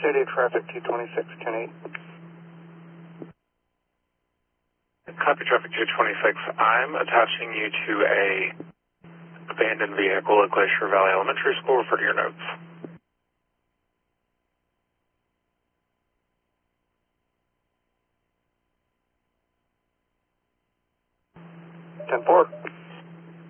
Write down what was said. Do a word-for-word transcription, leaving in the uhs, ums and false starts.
City traffic two twenty-six, ten eight. Copy traffic two twenty-six. I'm attaching you to a abandoned vehicle at Glacier Valley Elementary School. Refer to your notes. ten four.